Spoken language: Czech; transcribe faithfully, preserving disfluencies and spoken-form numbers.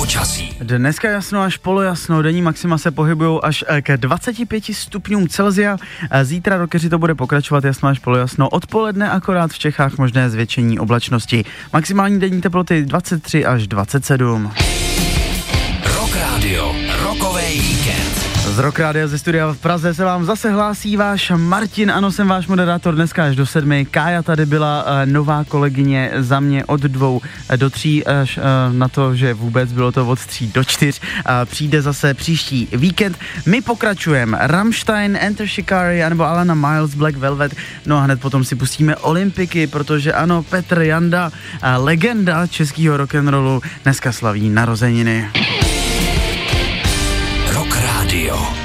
počasí. Dneska jasno až polojasno, denní maxima se pohybují až k dvaceti pěti stupňům Celsia. Zítra do keři to bude pokračovat jasno až polojasno. Odpoledne akorát v Čechách možné zvětšení oblačnosti. Maximální denní teploty dvacet tři až dvacet sedm. Rock Radio, rokový víkend. Z Rock Rádia ze studia v Praze se vám zase hlásí váš Martin, ano, jsem váš moderátor dneska až do sedmi. Kája tady byla uh, nová kolegyně za mě od dvou do tří, až uh, na to, že vůbec bylo to od tří do čtyř. Uh, přijde zase příští víkend. My pokračujeme. Rammstein, Enter Shikari, anebo Alana Miles, Black Velvet. No a hned potom si pustíme Olympiky, protože ano, Petr Janda, uh, legenda českého rock'n'rollu, dneska slaví narozeniny. Rock Radio.